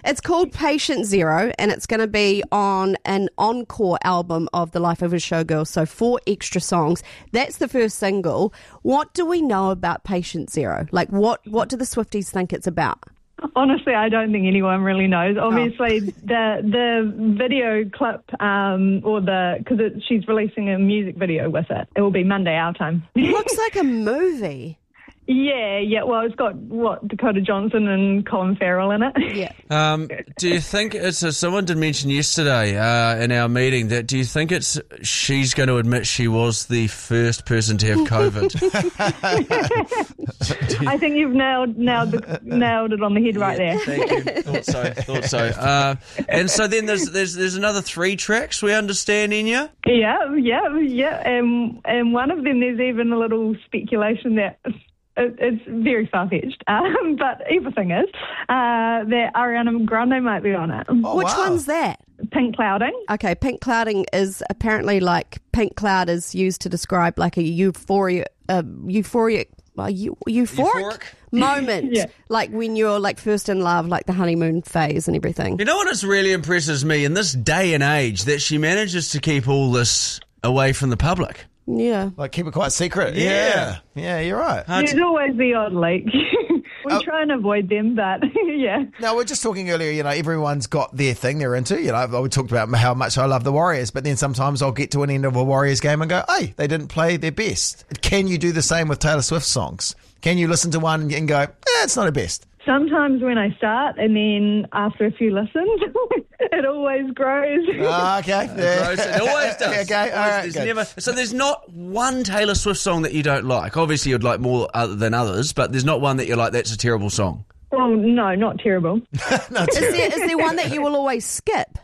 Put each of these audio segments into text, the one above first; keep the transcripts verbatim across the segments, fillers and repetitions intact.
It's called Patient Zero, and it's going to be on an encore album of The Life of a Showgirl, so four extra songs. That's the first single. What do we know about Patient Zero? Like, what, what do the Swifties think it's about? Honestly, I don't think anyone really knows. Obviously, oh. the the video clip, um, or the because she's releasing a music video with it. It will be Monday our time. It looks like a movie. Yeah, yeah. Well, it's got, what, Dakota Johnson and Colin Farrell in it. Yeah. Um, do you think it's, uh, someone did mention yesterday uh, in our meeting that, do you think it's she's going to admit she was the first person to have COVID? I think you've nailed nailed the, nailed it on the head right yeah, there. Thank you. Thought so. Thought so. Uh, and so then there's there's there's another three tracks, we understand, Enya? Yeah, yeah, yeah. And and one of them, there's even a little speculation that. It's very far-fetched, um, but everything is, uh, that Ariana Grande might be on it. Oh, Which wow. one's that? Pink clouding. Okay, pink clouding is apparently like, pink cloud is used to describe like a euphoria, uh, euphoric, uh, eu- euphoric, Euphoric? moment, Yeah. like when you're like first in love, like the honeymoon phase and everything. You know what really impresses me in this day and age, that she manages to keep all this away from the public. Yeah. Like, keep it quite secret. Yeah. Yeah, yeah you're right. Hard There's to- always the odd leak. we Oh. try and avoid them, but yeah. No, we we're just talking earlier, you know, everyone's got their thing they're into. You know, we talked about how much I love the Warriors, but then sometimes I'll get to an end of a Warriors game and go, hey, they didn't play their best. Can you do the same with Taylor Swift songs? Can you listen to one and go, eh, it's not her best? Sometimes when I start and then after a few listens, it always grows. Oh, okay. Yeah. It always does. Okay, all right, There's good. never, so there's not one Taylor Swift song that you don't like. Obviously, you'd like more other than others, but there's not one that you're like, that's a terrible song. Well, no, not terrible. Not Is terrible. there, is there one that you will always skip?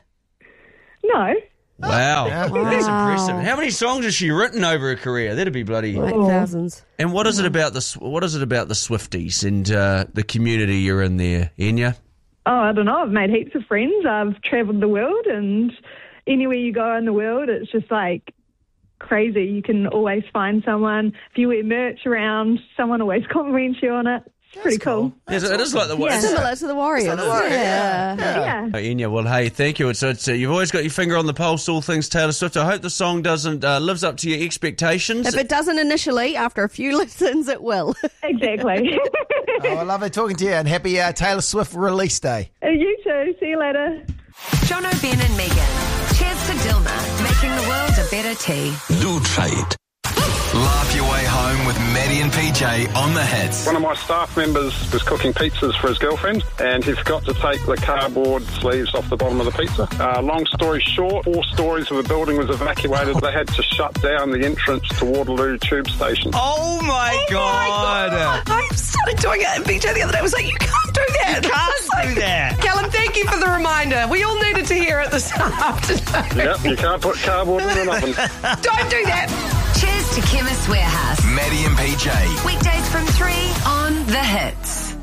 No. Wow. Yeah. That's Wow. impressive. How many songs has she written over her career? That'd be bloody... Like thousands. And what is it about the Sw- what is it about the Swifties and uh, the community you're in there, Enya? Oh, I don't know. I've made heaps of friends. I've travelled the world, and anywhere you go in the world, it's just like crazy. You can always find someone. If you wear merch around, someone always compliments you on it. It's pretty cool. Yes, it is like the Yeah. Similar to the Warriors. Similar to the Warriors, Yeah. Yeah. Oh, Enya, well, hey, thank you. It's, it's uh, you've always got your finger on the pulse, all things Taylor Swift. I hope the song doesn't uh, lives up to your expectations. If it doesn't initially, after a few listens, it will. Exactly. Oh, I love it talking to you, and happy uh, Taylor Swift release day. You too. See you later. Jono, Ben and Megan. Cheers to Dilma, making the world a better tea. Do try it. Laugh your way home with Maddie and P J on the hits. One of my staff members was cooking pizzas for his girlfriend, and he forgot to take the cardboard sleeves off the bottom of the pizza. Uh, long story short, four stories of the building was evacuated. They had to shut down the entrance to Waterloo Tube Station. Oh my god! I started doing it, and B J the other day was like, you can't do that. You can't do that. Callum, thank you for the reminder. We all needed to hear it this afternoon. Yep, you can't put cardboard in an oven. Don't do that. Cheers to Chemist Warehouse. Maddie and P J. Weekdays from three on The Hits.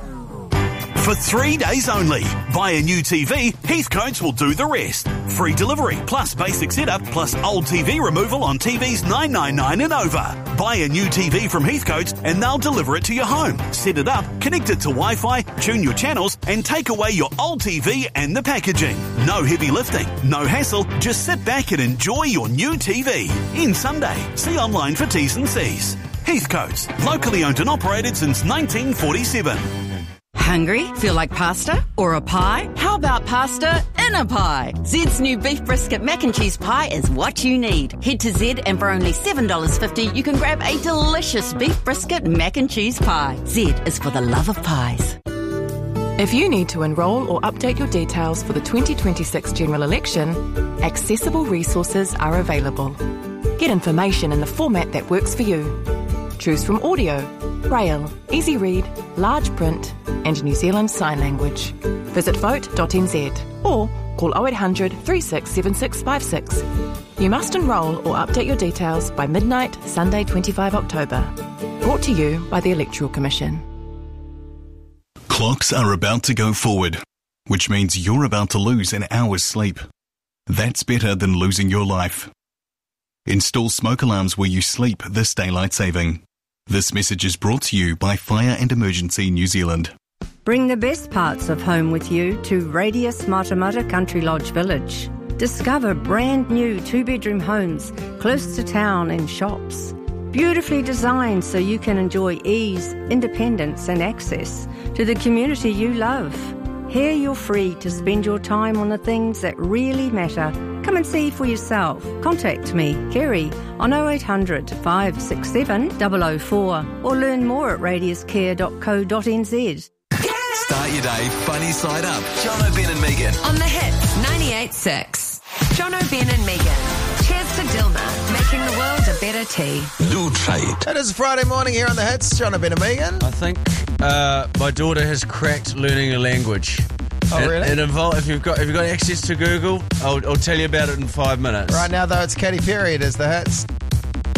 For three days only, buy a new T V, Heathcotes will do the rest. Free delivery, plus basic setup, plus old T V removal on T Vs nine ninety-nine and over. Buy a new T V from Heathcotes and they'll deliver it to your home. Set it up, connect it to Wi-Fi, tune your channels and take away your old T V and the packaging. No heavy lifting, no hassle, just sit back and enjoy your new T V. In Sunday. See online for T's and C's. Heathcotes, locally owned and operated since nineteen forty-seven. Hungry? Feel like pasta? Or a pie? How about pasta in a pie? Zed's new beef brisket mac and cheese pie is what you need. Head to Zed and for only seven dollars fifty you can grab a delicious beef brisket mac and cheese pie. Zed is for the love of pies. If you need to enrol or update your details for the twenty twenty-six general election, accessible resources are available. Get information in the format that works for you. Choose from audio, braille, easy read, large print and New Zealand Sign Language. Visit vote dot n z or call oh eight hundred, three six seven six five six. You must enrol or update your details by midnight, Sunday the twenty-fifth of October. Brought to you by the Electoral Commission. Clocks are about to go forward, which means you're about to lose an hour's sleep. That's better than losing your life. Install smoke alarms where you sleep this daylight saving. This message is brought to you by Fire and Emergency New Zealand. Bring the best parts of home with you to Radius Matamata Country Lodge Village. Discover brand new two-bedroom homes close to town and shops. Beautifully designed so you can enjoy ease, independence and access to the community you love. Here you're free to spend your time on the things that really matter. Come and see for yourself. Contact me, Kerry, on oh eight hundred, five six seven, double oh four or learn more at radius care dot co dot n z. Start your day funny side up. John O'Ben and Megan. On the Hits ninety-eight point six. John O'Ben and Megan. Cheers to Dilma, making the world a better tea. Do trade. It is Friday morning here on the Hits. John O'Ben and Megan. I think uh, my daughter has cracked learning a language. Oh, it, really? It involve, if you've got if you've got access to Google, I'll, I'll tell you about it in five minutes. Right now, though, it's Katy Perry. It is the Hits.